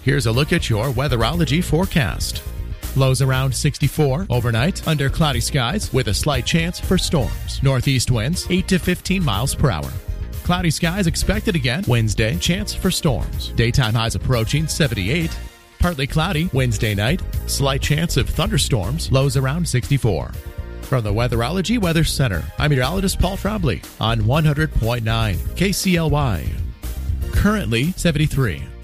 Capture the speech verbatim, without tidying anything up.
Here's a look at your weatherology forecast. Lows around sixty-four overnight, under cloudy skies with a slight chance for storms. Northeast winds eight to fifteen miles per hour. Cloudy skies expected again Wednesday, chance for storms. Daytime highs approaching seventy-eight. Partly cloudy Wednesday night, slight chance of thunderstorms, lows around sixty-four. From the Weatherology Weather Center, I'm meteorologist Paul Trombley on one hundred point nine K C L Y. Currently seventy-three.